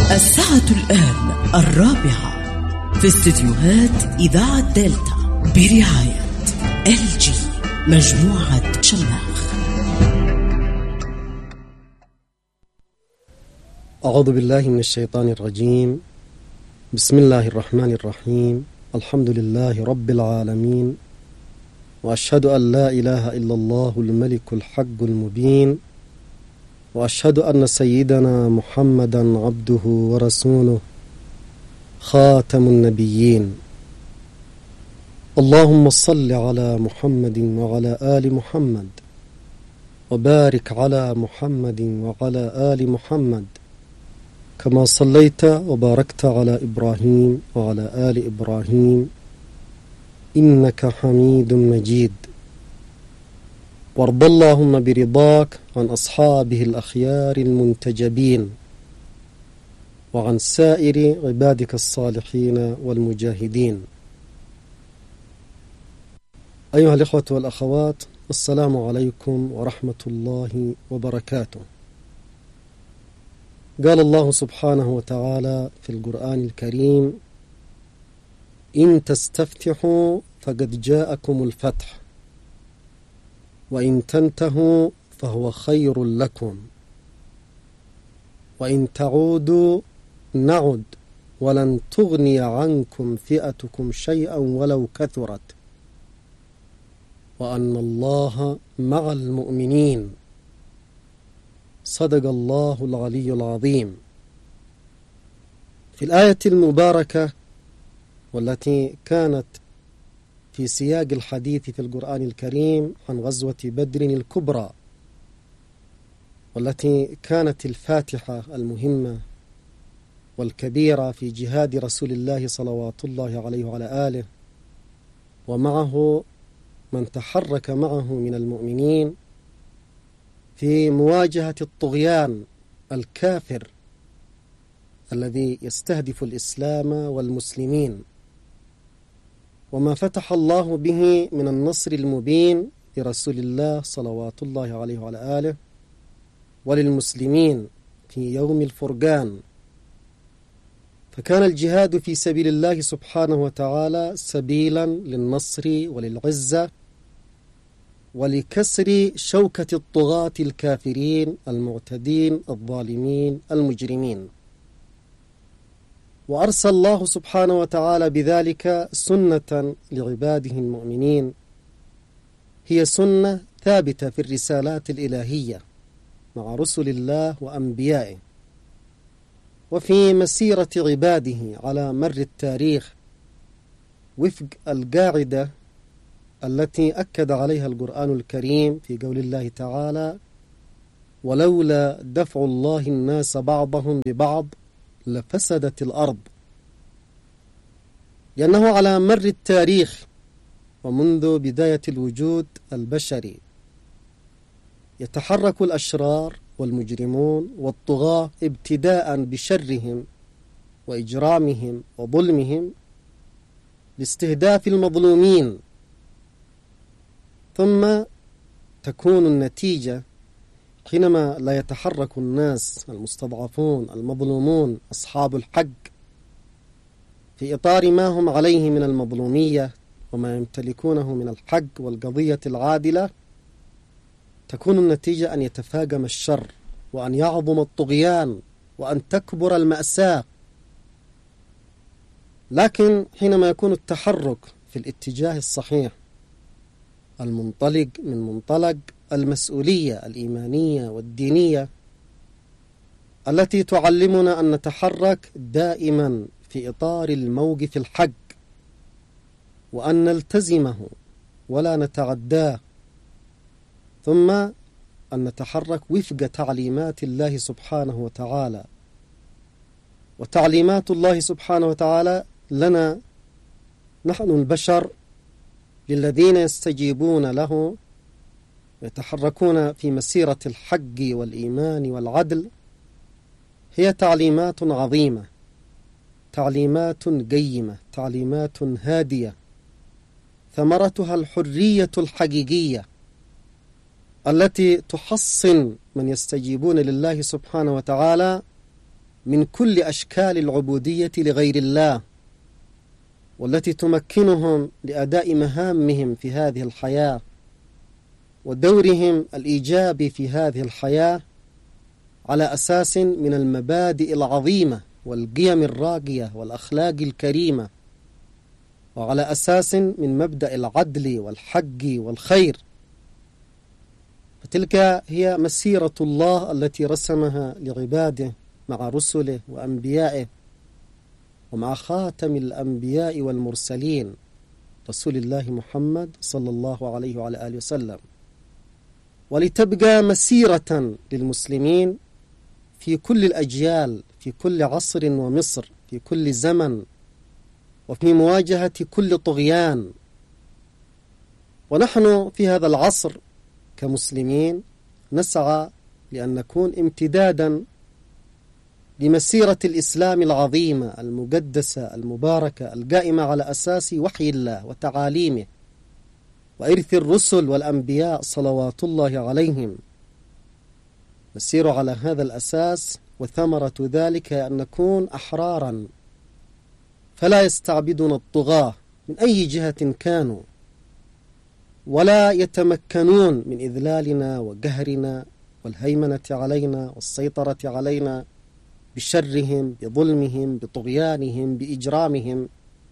الساعة الآن 4 في استديوهات إذاعة دلتا برعاية LG مجموعة شماخ. أعوذ بالله من الشيطان الرجيم. بسم الله الرحمن الرحيم. الحمد لله رب العالمين، وأشهد أن لا إله إلا الله الملك الحق المبين، وأشهد أن سيدنا محمدا عبده ورسوله خاتم النبيين. اللهم صل على محمد وعلى آل محمد، وبارك على محمد وعلى آل محمد كما صليت وباركت على إبراهيم وعلى آل إبراهيم إنك حميد مجيد. وارض اللهم برضاك عن أصحابه الأخيار المنتجبين، وعن سائر عبادك الصالحين والمجاهدين. أيها الإخوة والأخوات، السلام عليكم ورحمة الله وبركاته. قال الله سبحانه وتعالى في القرآن الكريم: إن تستفتحوا فقد جاءكم الفتح، وإن تنتهوا فهو خير لكم، وإن تعودوا نعد ولن تغني عنكم فئتكم شيئا ولو كثرت، وأن الله مع المؤمنين. صدق الله العلي العظيم. في الآية المباركة والتي كانت في سياق الحديث في القرآن الكريم عن غزوة بدر الكبرى، والتي كانت الفاتحة المهمة والكبيرة في جهاد رسول الله صلوات الله عليه وعلى آله، ومعه من تحرك معه من المؤمنين في مواجهة الطغيان الكافر الذي يستهدف الإسلام والمسلمين، وما فتح الله به من النصر المبين لرسول الله صلوات الله عليه وعلى آله وللمسلمين في يوم الفرقان. فكان الجهاد في سبيل الله سبحانه وتعالى سبيلا للنصر وللعزة ولكسر شوكة الطغاة الكافرين المعتدين الظالمين المجرمين. وأرسل الله سبحانه وتعالى بذلك سنة لعباده المؤمنين، هي سنة ثابتة في الرسالات الإلهية مع رسل الله وأنبيائه، وفي مسيرة عباده على مر التاريخ، وفق القاعدة التي أكد عليها القرآن الكريم في قول الله تعالى: ولولا دفع الله الناس بعضهم ببعض لفسدت الأرض. لأنه على مر التاريخ ومنذ بداية الوجود البشري يتحرك الأشرار والمجرمون والطغاة ابتداء بشرهم وإجرامهم وظلمهم لاستهداف المظلومين، ثم تكون النتيجة حينما لا يتحرك الناس المستضعفون المظلومون أصحاب الحق في إطار ما هم عليه من المظلومية وما يمتلكونه من الحق والقضية العادلة، تكون النتيجة أن يتفاقم الشر، وأن يعظم الطغيان، وأن تكبر المأساة. لكن حينما يكون التحرك في الاتجاه الصحيح المنطلق من منطلق المسؤولية الإيمانية والدينية التي تعلمنا أن نتحرك دائما في إطار الموقف الحق، وأن نلتزمه ولا نتعداه، ثم أن نتحرك وفق تعليمات الله سبحانه وتعالى. وتعليمات الله سبحانه وتعالى لنا نحن البشر، للذين يستجيبون له ويتحركون في مسيرة الحق والإيمان والعدل، هي تعليمات عظيمة، تعليمات قيمة، تعليمات هادية، ثمرتها الحرية الحقيقية التي تحصن من يستجيبون لله سبحانه وتعالى من كل أشكال العبودية لغير الله، والتي تمكنهم لأداء مهامهم في هذه الحياة ودورهم الإيجابي في هذه الحياة على أساس من المبادئ العظيمة والقيم الراقية والأخلاق الكريمة، وعلى أساس من مبدأ العدل والحق والخير. فتلك هي مسيرة الله التي رسمها لعباده مع رسله وأنبيائه، ومع خاتم الأنبياء والمرسلين رسول الله محمد صلى الله عليه وعلى آله وسلم، ولتبقى مسيرة للمسلمين في كل الأجيال، في كل عصر ومصر، في كل زمن، وفي مواجهة كل طغيان. ونحن في هذا العصر كمسلمين نسعى لأن نكون امتدادا لمسيرة الإسلام العظيمة المقدسة المباركة القائمة على أساس وحي الله وتعاليمه وإرث الرسل والأنبياء صلوات الله عليهم. نسير على هذا الأساس، وثمرة ذلك أن نكون أحرارا، فلا يستعبدنا الطغاة من أي جهة كانوا، ولا يتمكنون من إذلالنا وقهرنا والهيمنة علينا والسيطرة علينا بشرهم، بظلمهم، بطغيانهم، بإجرامهم.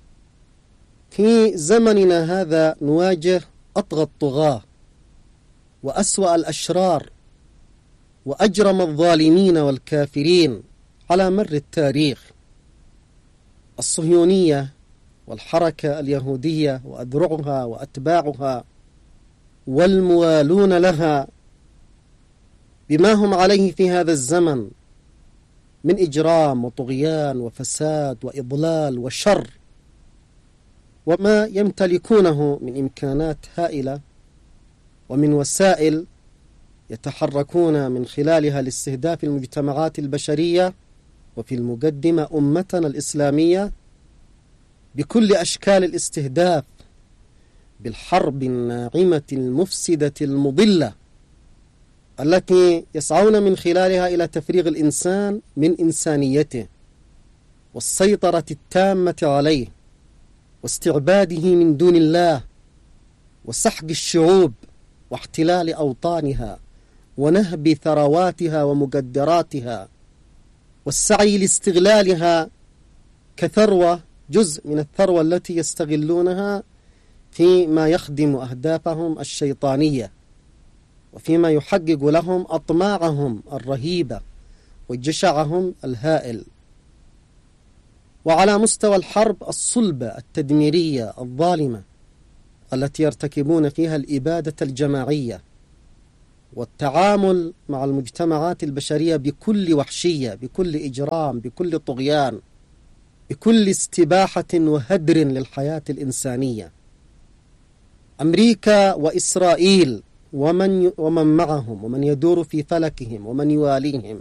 في زمننا هذا نواجه أطغى الطغاة وأسوأ الأشرار وأجرم الظالمين والكافرين على مر التاريخ. الصهيونية والحركة اليهودية وأذرعها وأتباعها والموالون لها بما هم عليه في هذا الزمن من إجرام وطغيان وفساد وإضلال وشر، وما يمتلكونه من إمكانات هائلة ومن وسائل يتحركون من خلالها لاستهداف المجتمعات البشرية، وفي المقدمة أمتنا الإسلامية، بكل أشكال الاستهداف، بالحرب الناعمة المفسدة المضلة التي يسعون من خلالها إلى تفريغ الإنسان من إنسانيته والسيطرة التامة عليه واستعباده من دون الله وسحق الشعوب واحتلال أوطانها ونهب ثرواتها ومقدراتها والسعي لاستغلالها كثروة، جزء من الثروة التي يستغلونها فيما يخدم أهدافهم الشيطانية وفيما يحقق لهم أطماعهم الرهيبة وجشعهم الهائل. وعلى مستوى الحرب الصلبة التدميرية الظالمة التي يرتكبون فيها الإبادة الجماعية والتعامل مع المجتمعات البشرية بكل وحشية، بكل إجرام، بكل طغيان، بكل استباحة وهدر للحياة الإنسانية. أمريكا وإسرائيل ومن معهم ومن يدور في فلكهم ومن يواليهم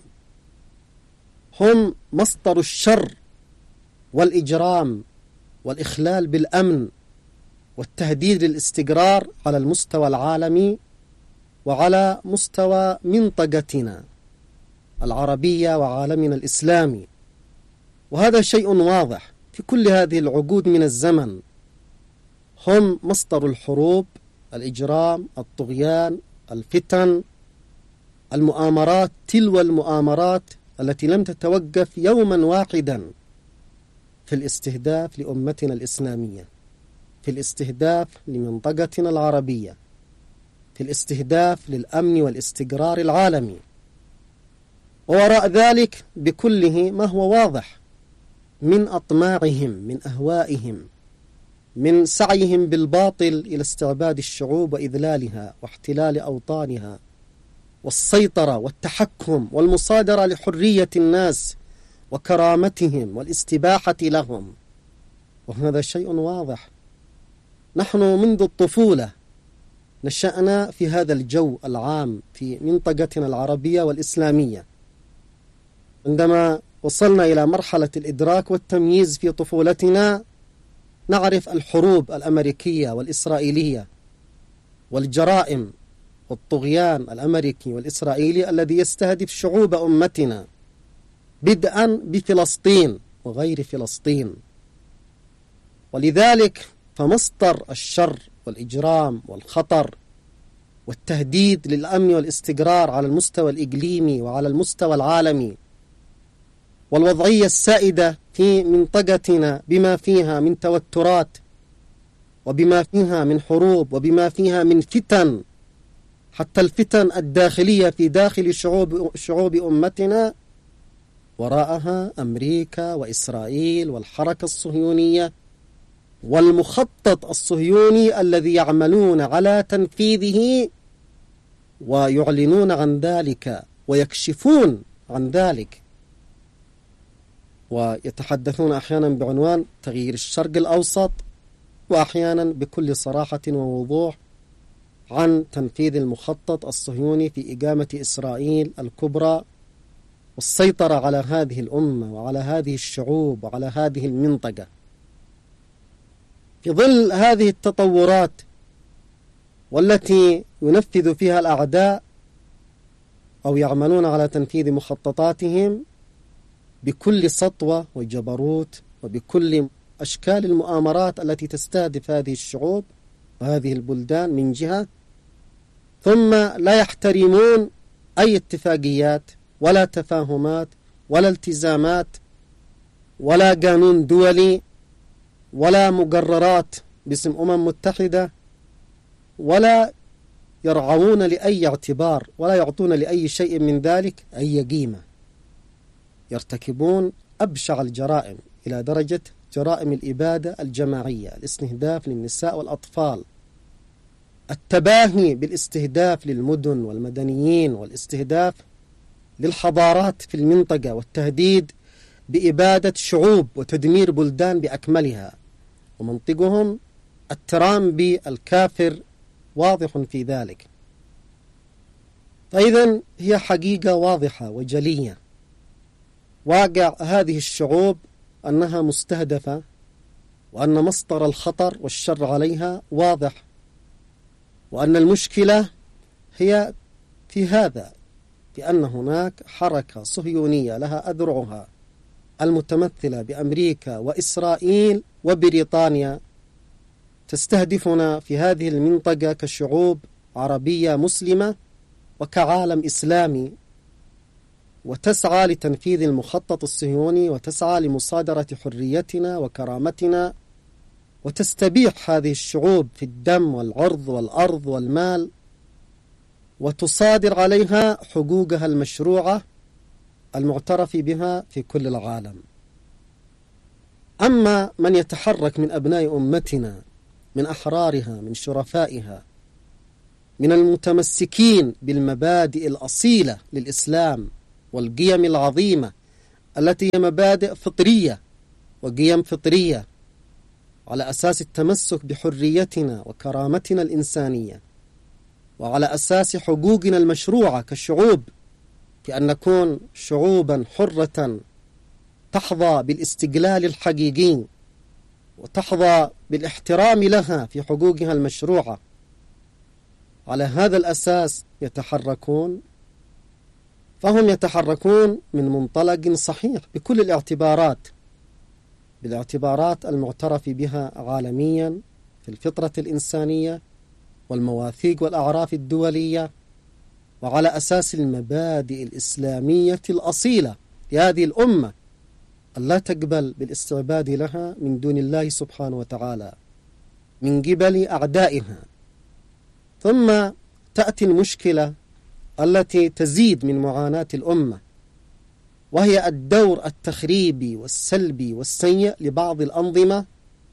هم مصدر الشر والإجرام والإخلال بالأمن والتهديد للاستقرار على المستوى العالمي وعلى مستوى منطقتنا العربية وعالمنا الإسلامي. وهذا شيء واضح في كل هذه العقود من الزمن، هم مصدر الحروب، الإجرام، الطغيان، الفتن، المؤامرات تلو المؤامرات التي لم تتوقف يوما واحدا في الاستهداف لأمتنا الإسلامية، في الاستهداف لمنطقتنا العربية، في الاستهداف للأمن والاستقرار العالمي. ووراء ذلك بكله ما هو واضح من أطماعهم، من أهوائهم، من سعيهم بالباطل إلى استعباد الشعوب وإذلالها واحتلال أوطانها والسيطرة والتحكم والمصادرة لحرية الناس وكرامتهم والاستباحة لهم. وهذا شيء واضح. نحن منذ الطفولة نشأنا في هذا الجو العام في منطقتنا العربية والإسلامية. عندما وصلنا إلى مرحلة الإدراك والتمييز في طفولتنا نعرف الحروب الأمريكية والإسرائيلية والجرائم والطغيان الأمريكي والإسرائيلي الذي يستهدف شعوب أمتنا بدءا بفلسطين وغير فلسطين. ولذلك فمصدر الشر والإجرام والخطر والتهديد للأمن والاستقرار على المستوى الإقليمي وعلى المستوى العالمي والوضعية السائدة في منطقتنا بما فيها من توترات وبما فيها من حروب وبما فيها من فتن، حتى الفتن الداخلية في داخل شعوب أمتنا، وراءها أمريكا وإسرائيل والحركة الصهيونية والمخطط الصهيوني الذي يعملون على تنفيذه ويعلنون عن ذلك ويكشفون عن ذلك، ويتحدثون أحيانا بعنوان تغيير الشرق الأوسط، وأحيانا بكل صراحة ووضوح عن تنفيذ المخطط الصهيوني في إقامة إسرائيل الكبرى والسيطرة على هذه الأمة وعلى هذه الشعوب وعلى هذه المنطقة. في ظل هذه التطورات والتي ينفذ فيها الأعداء أو يعملون على تنفيذ مخططاتهم بكل سطوة وجبروت وبكل أشكال المؤامرات التي تستهدف هذه الشعوب وهذه البلدان من جهة، ثم لا يحترمون أي اتفاقيات ولا تفاهمات ولا التزامات ولا قانون دولي ولا مقررات باسم متحدة، ولا يرعون لأي اعتبار ولا يعطون لأي شيء من ذلك أي قيمة. يرتكبون أبشع الجرائم إلى درجة جرائم الإبادة الجماعية، الاستهداف للنساء والأطفال، التباهي بالاستهداف للمدن والمدنيين والاستهداف للحضارات في المنطقة، والتهديد بإبادة شعوب وتدمير بلدان بأكملها، ومنطقهم الترام بالكافر واضح في ذلك. فإذن هي حقيقة واضحة وجلية، واقع هذه الشعوب أنها مستهدفة، وأن مصدر الخطر والشر عليها واضح، وأن المشكلة هي في هذا، في أن هناك حركة صهيونية لها أذرعها المتمثلة بأمريكا وإسرائيل وبريطانيا تستهدفنا في هذه المنطقة كشعوب عربية مسلمة وكعالم إسلامي، وتسعى لتنفيذ المخطط الصهيوني وتسعى لمصادرة حريتنا وكرامتنا، وتستبيح هذه الشعوب في الدم والعرض والأرض والمال، وتصادر عليها حقوقها المشروعة المعترف بها في كل العالم. أما من يتحرك من أبناء أمتنا، من أحرارها، من شرفائها، من المتمسكين بالمبادئ الأصيلة للإسلام والقيم العظيمة التي هي مبادئ فطرية وقيم فطرية على أساس التمسك بحريتنا وكرامتنا الإنسانية، وعلى أساس حقوقنا المشروعة كشعوب في أن نكون شعوبا حرة تحظى بالاستقلال الحقيقي وتحظى بالاحترام لها في حقوقها المشروعة. على هذا الأساس يتحركون، فهم يتحركون من منطلق صحيح بكل الاعتبارات، بالاعتبارات المعترف بها عالميا في الفطرة الإنسانية والمواثيق والأعراف الدولية، وعلى أساس المبادئ الإسلامية الأصيلة لهذه الأمة ألا تقبل بالاستعباد لها من دون الله سبحانه وتعالى من قبل أعدائها. ثم تأتي المشكلة التي تزيد من معاناة الأمة، وهي الدور التخريبي والسلبي والسيء لبعض الأنظمة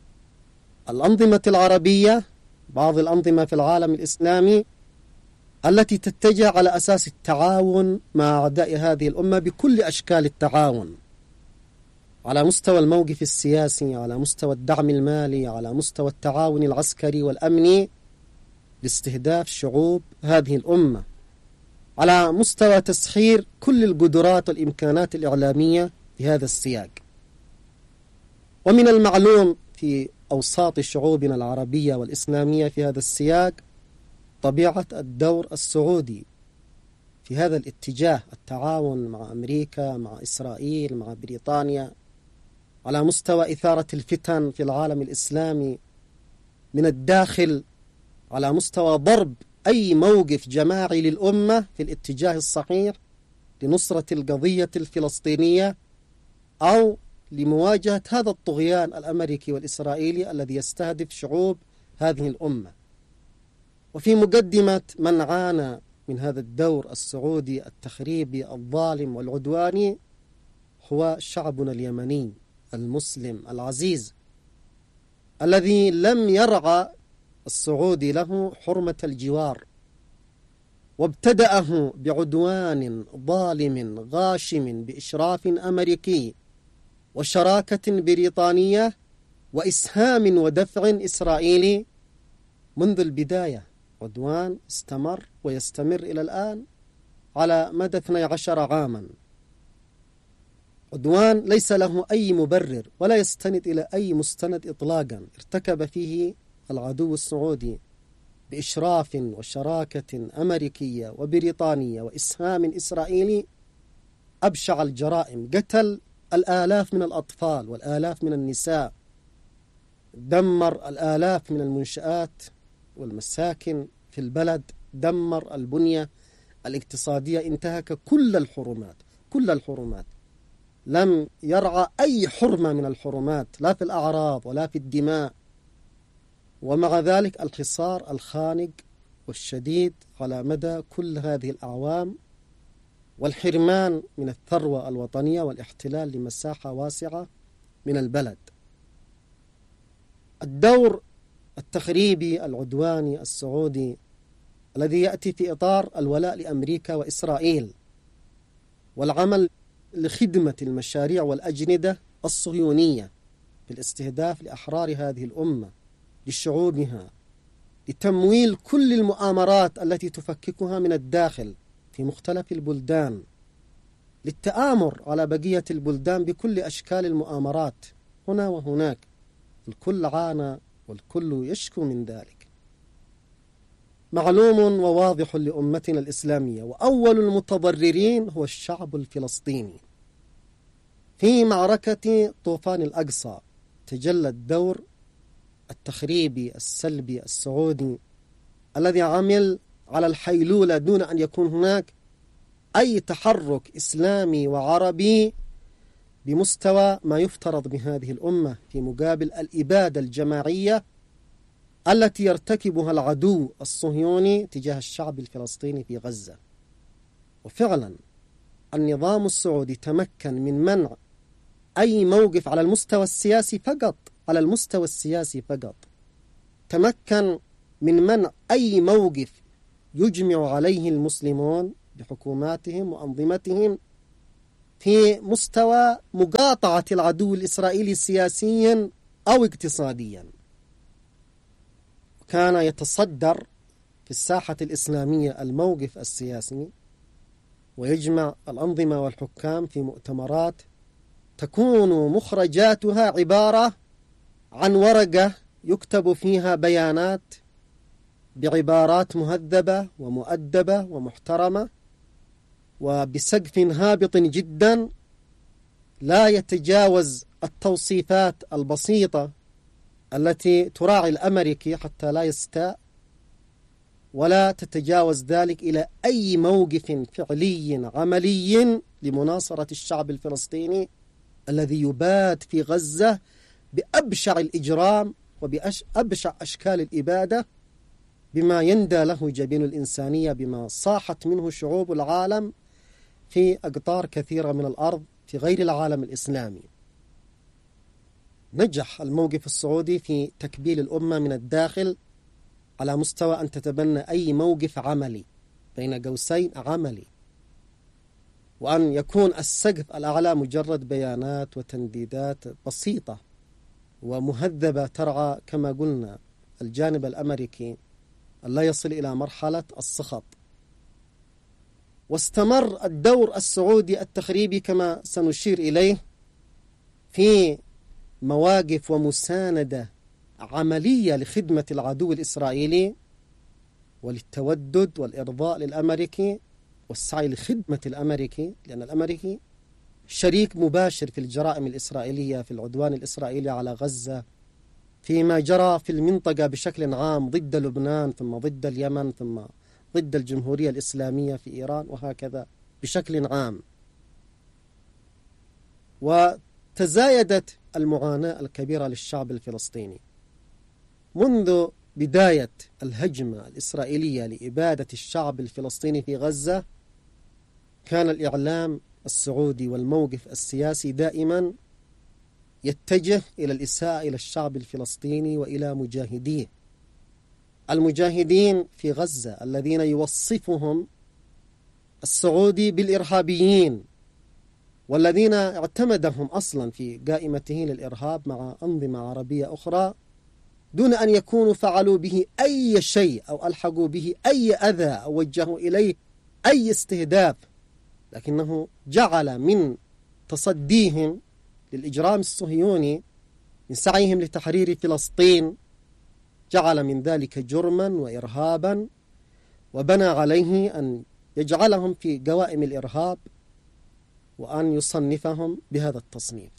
العربية، بعض الأنظمة في العالم الإسلامي التي تتجه على أساس التعاون مع أعداء هذه الأمة بكل أشكال التعاون، على مستوى الموقف السياسي، على مستوى الدعم المالي، على مستوى التعاون العسكري والأمني لاستهداف شعوب هذه الأمة، على مستوى تسخير كل القدرات والإمكانات الإعلامية في هذا السياق. ومن المعلوم في أوساط شعوبنا العربية والإسلامية في هذا السياق طبيعة الدور السعودي في هذا الاتجاه، التعاون مع أمريكا، مع إسرائيل، مع بريطانيا، على مستوى إثارة الفتن في العالم الإسلامي من الداخل، على مستوى ضرب أي موقف جماعي للأمة في الاتجاه الصحيح لنصرة القضية الفلسطينية أو لمواجهة هذا الطغيان الأمريكي والإسرائيلي الذي يستهدف شعوب هذه الأمة. وفي مقدمة من عانى من هذا الدور السعودي التخريبي الظالم والعدواني هو شعبنا اليمني المسلم العزيز، الذي لم يرعى السعودي له حرمة الجوار، وابتدأه بعدوان ظالم غاشم بإشراف أمريكي وشراكة بريطانية وإسهام ودفع إسرائيلي منذ البداية. عدوان استمر ويستمر إلى الآن على مدى 12 عاما. عدوان ليس له أي مبرر ولا يستند إلى أي مستند إطلاقا ارتكب فيه العدو السعودي بإشراف وشراكة أمريكية وبريطانية وإسهام إسرائيلي أبشع الجرائم. قتل الآلاف من الأطفال والآلاف من النساء، دمر الآلاف من المنشآت والمساكن في البلد، دمر البنية الاقتصادية، انتهك كل الحرمات، لم يرعى أي حرمة من الحرمات لا في الأعراض ولا في الدماء. ومع ذلك الحصار الخانق والشديد على مدى كل هذه الأعوام، والحرمان من الثروة الوطنية والاحتلال لمساحة واسعة من البلد. الدور التخريبي العدواني السعودي الذي يأتي في إطار الولاء لأمريكا وإسرائيل والعمل لخدمة المشاريع والأجندة الصهيونية في الاستهداف لأحرار هذه الأمة، لشعوبها، لتمويل كل المؤامرات التي تفككها من الداخل في مختلف البلدان، للتآمر على بقية البلدان بكل أشكال المؤامرات هنا وهناك. الكل عانى والكل يشكو من ذلك. معلوم وواضح لأمتنا الإسلامية، وأول المتضررين هو الشعب الفلسطيني. في معركة طوفان الأقصى تجلى الدور التخريبي السلبي السعودي الذي عمل على الحيلولة دون أن يكون هناك أي تحرك إسلامي وعربي بمستوى ما يفترض بهذه الأمة في مقابل الإبادة الجماعية التي يرتكبها العدو الصهيوني تجاه الشعب الفلسطيني في غزة. وفعلا النظام السعودي تمكن من منع أي موقف على المستوى السياسي فقط، تمكن من منع أي موقف يجمع عليه المسلمون بحكوماتهم وأنظمتهم في مستوى مقاطعة العدو الإسرائيلي سياسيا أو اقتصاديا. كان يتصدر في الساحة الإسلامية الموقف السياسي ويجمع الأنظمة والحكام في مؤتمرات تكون مخرجاتها عبارة عن ورقة يكتب فيها بيانات بعبارات مهذبة ومؤدبة ومحترمة وبسقف هابط جدا لا يتجاوز التوصيفات البسيطة التي تراعي الأمريكي حتى لا يستاء، ولا تتجاوز ذلك إلى أي موقف فعلي عملي لمناصرة الشعب الفلسطيني الذي يبات في غزة بأبشع الإجرام وبأبشع أشكال الإبادة، بما يندى له جبين الإنسانية، بما صاحت منه شعوب العالم في أقطار كثيرة من الأرض في غير العالم الإسلامي. نجح الموقف السعودي في تكبيل الأمة من الداخل على مستوى أن تتبنى أي موقف عملي، بين قوسين عملي، وأن يكون السقف الأعلى مجرد بيانات وتنديدات بسيطة ومهذبة ترعى كما قلنا الجانب الأمريكي لا يصل إلى مرحلة السخط. واستمر الدور السعودي التخريبي كما سنشير إليه في مواقف ومساندة عملية لخدمة العدو الإسرائيلي وللتودد والإرضاء للأمريكي والسعي لخدمة الأمريكي، لأن الأمريكي شريك مباشر في الجرائم الإسرائيلية، في العدوان الإسرائيلي على غزة، فيما جرى في المنطقة بشكل عام ضد لبنان، ثم ضد اليمن، ثم ضد الجمهورية الإسلامية في إيران، وهكذا بشكل عام. وتزايدت المعاناة الكبيرة للشعب الفلسطيني منذ بداية الهجمة الإسرائيلية لإبادة الشعب الفلسطيني في غزة. كان الإعلام السعودي والموقف السياسي دائما يتجه إلى الإساءة إلى الشعب الفلسطيني وإلى مجاهديه، المجاهدين في غزة الذين يوصفهم السعودي بالإرهابيين، والذين اعتمدهم أصلا في قائمته للإرهاب مع أنظمة عربية أخرى دون أن يكونوا فعلوا به أي شيء أو ألحقوا به أي أذى أو وجهوا إليه أي استهداف، لكنه جعل من تصديهم للإجرام الصهيوني من سعيهم لتحرير فلسطين، جعل من ذلك جرما وإرهابا، وبنى عليه أن يجعلهم في قوائم الإرهاب وأن يصنفهم بهذا التصنيف.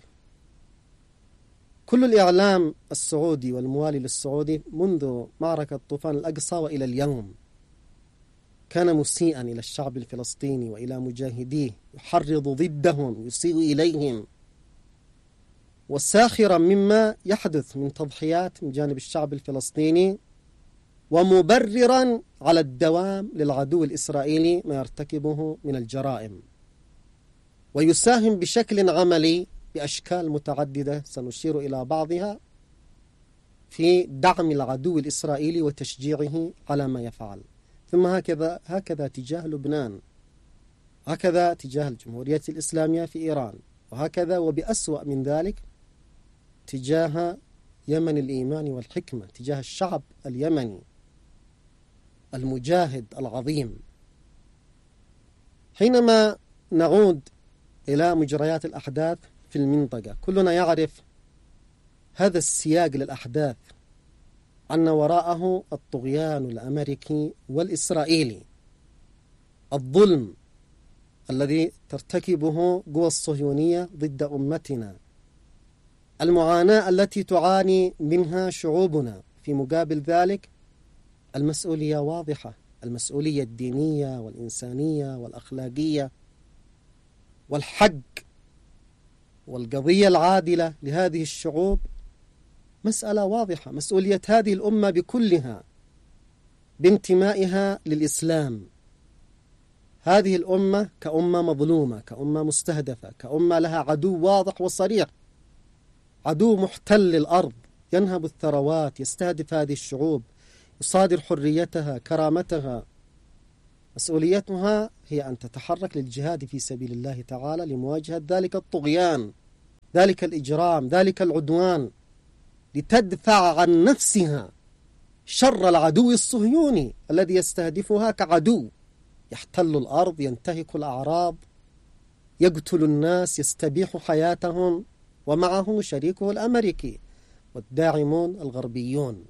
كل الإعلام السعودي والموالي للسعودي منذ معركة طوفان الأقصى وإلى اليوم كان مسيئا إلى الشعب الفلسطيني وإلى مجاهديه، يحرض ضدهم، يسيء إليهم، وساخرا مما يحدث من تضحيات من جانب الشعب الفلسطيني، ومبررا على الدوام للعدو الإسرائيلي ما يرتكبه من الجرائم، ويساهم بشكل عملي بأشكال متعددة سنشير إلى بعضها في دعم العدو الإسرائيلي وتشجيعه على ما يفعل. ثم هكذا تجاه لبنان، هكذا تجاه الجمهورية الإسلامية في إيران، وهكذا وبأسوأ من ذلك تجاه يمن الإيمان والحكمة، تجاه الشعب اليمني المجاهد العظيم. حينما نعود إلى مجريات الأحداث في المنطقة، كلنا يعرف هذا السياق للأحداث أن وراءه الطغيان الأمريكي والإسرائيلي، الظلم الذي ترتكبه قوى الصهيونية ضد أمتنا، المعاناة التي تعاني منها شعوبنا. في مقابل ذلك المسؤولية واضحة، المسؤولية الدينية والإنسانية والأخلاقية والحق والقضية العادلة لهذه الشعوب مسألة واضحة. مسؤولية هذه الأمة بكلها بانتمائها للإسلام، هذه الأمة كأمة مظلومة، كأمة مستهدفة، كأمة لها عدو واضح وصريح، عدو محتل الأرض ينهب الثروات، يستهدف هذه الشعوب، يصادر حريتها، كرامتها. مسؤوليتها هي أن تتحرك للجهاد في سبيل الله تعالى لمواجهة ذلك الطغيان، ذلك الإجرام، ذلك العدوان، لتدفع عن نفسها شر العدو الصهيوني الذي يستهدفها كعدو يحتل الأرض، ينتهك الأعراض، يقتل الناس، يستبيح حياتهم، ومعه شريكه الأمريكي والداعمون الغربيون.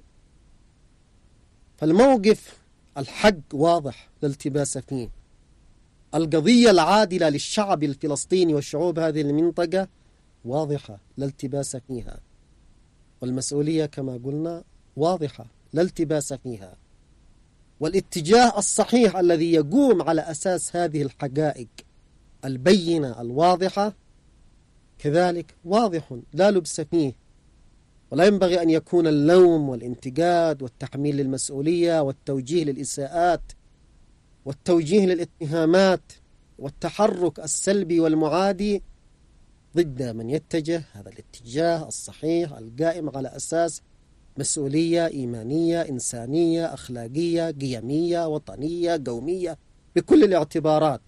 فالموقف الحق واضح لا التباس فيه، القضية العادلة للشعب الفلسطيني وشعوب هذه المنطقة واضحة لا التباس فيها، والمسؤولية كما قلنا واضحة لا التباس فيها، والاتجاه الصحيح الذي يقوم على أساس هذه الحقائق البينة الواضحة كذلك واضح لا لبس فيه. ولا ينبغي أن يكون اللوم والانتقاد والتحميل للمسؤولية والتوجيه للإساءات والتوجيه للاتهامات والتحرك السلبي والمعادي ضد من يتجه هذا الاتجاه الصحيح القائم على أساس مسؤولية إيمانية إنسانية أخلاقية قيمية وطنية قومية بكل الاعتبارات.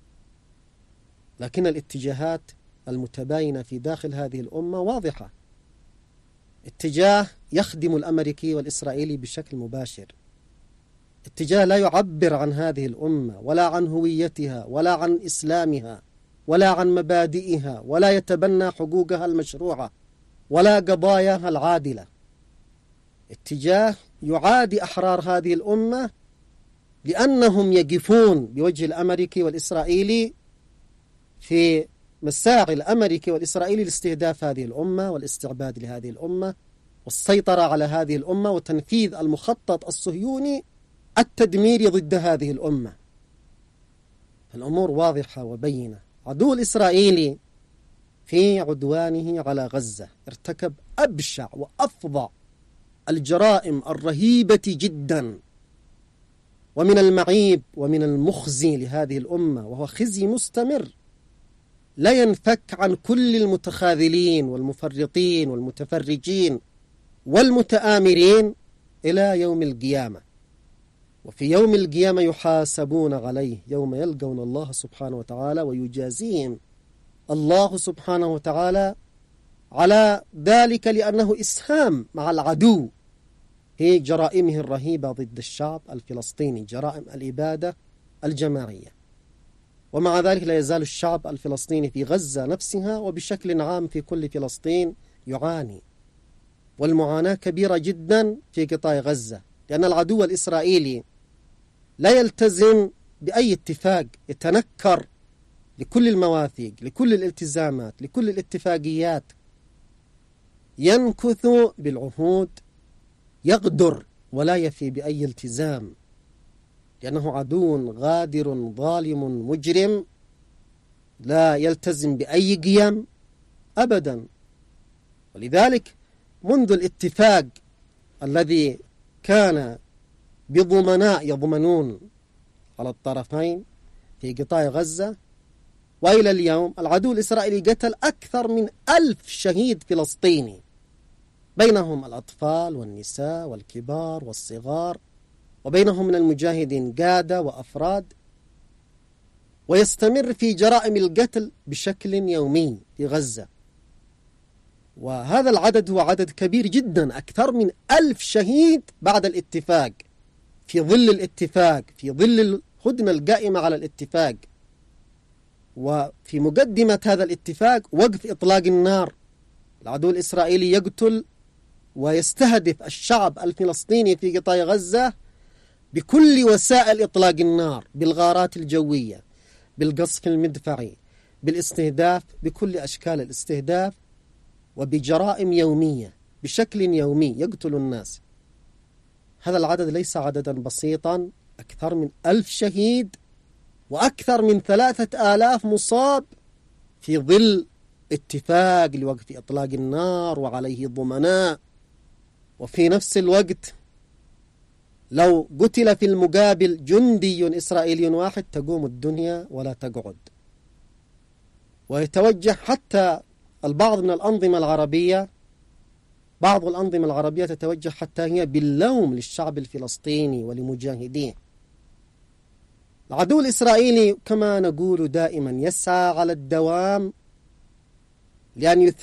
لكن الاتجاهات المتباينة في داخل هذه الأمة واضحة، اتجاه يخدم الأمريكي والإسرائيلي بشكل مباشر، اتجاه لا يعبر عن هذه الأمة ولا عن هويتها ولا عن إسلامها ولا عن مبادئها، ولا يتبنى حقوقها المشروعة ولا قضاياها العادلة، اتجاه يعادي أحرار هذه الأمة لأنهم يقفون بوجه الأمريكي والإسرائيلي في مساعي الأمريكي والإسرائيلي لاستهداف هذه الأمة والاستعباد لهذه الأمة والسيطرة على هذه الأمة وتنفيذ المخطط الصهيوني التدميري ضد هذه الأمة. الأمور واضحة وبينة. عدو الإسرائيلي في عدوانه على غزة ارتكب أبشع وأفظع الجرائم الرهيبة جدا، ومن المعيب ومن المخزي لهذه الأمة، وهو خزي مستمر لا ينفك عن كل المتخاذلين والمفرطين والمتفرجين والمتآمرين إلى يوم القيامة. وفي يوم القيامة يحاسبون عليه، يوم يلقون الله سبحانه وتعالى ويجازيهم الله سبحانه وتعالى على ذلك، لأنه إسهام مع العدو في جرائمه الرهيبة ضد الشعب الفلسطيني، جرائم الإبادة الجماعية. ومع ذلك لا يزال الشعب الفلسطيني في غزة نفسها وبشكل عام في كل فلسطين يعاني، والمعاناة كبيرة جدا في قطاع غزة، لأن العدو الإسرائيلي لا يلتزم بأي اتفاق، يتنكر لكل المواثيق، لكل الالتزامات، لكل الاتفاقيات، ينكث بالعهود، يغدر ولا يفي بأي التزام، لأنه عدو غادر ظالم مجرم لا يلتزم بأي قيم أبدا. ولذلك منذ الاتفاق الذي كان بضمناء يضمنون على الطرفين في قطاع غزة وإلى اليوم، العدو الإسرائيلي قتل أكثر من 1000 شهيد فلسطيني، بينهم الأطفال والنساء والكبار والصغار، وبينهم من المجاهدين قادة وأفراد، ويستمر في جرائم القتل بشكل يومي في غزة. وهذا العدد هو عدد كبير جدا، أكثر من 1000 شهيد بعد الاتفاق، في ظل الاتفاق، في ظل الهدنة القائمة على الاتفاق، وفي مقدمة هذا الاتفاق وقف إطلاق النار. العدو الإسرائيلي يقتل ويستهدف الشعب الفلسطيني في قطاع غزة بكل وسائل إطلاق النار، بالغارات الجوية، بالقصف المدفعي، بالاستهداف، بكل أشكال الاستهداف، وبجرائم يومية بشكل يومي يقتل الناس. هذا العدد ليس عددا بسيطا، أكثر من 1000 شهيد وأكثر من 3000 مصاب في ظل اتفاق لوقف إطلاق النار وعليه ضمناء. وفي نفس الوقت لو قتل في المقابل جندي إسرائيلي واحد تقوم الدنيا ولا تقعد. ويتوجه حتى البعض من الأنظمة العربية، بعض الأنظمة العربية تتوجه حتى هي باللوم للشعب الفلسطيني ولمجاهديه. العدو الإسرائيلي كما نقول دائما يسعى على الدوام لأن